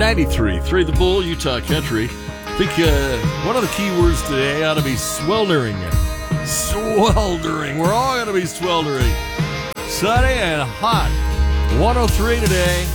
93.3 The Bull, Utah Country. I think one of the key words today ought to be sweltering. Sweltering. We're all going to be sweltering. Sunny and hot. 103 today.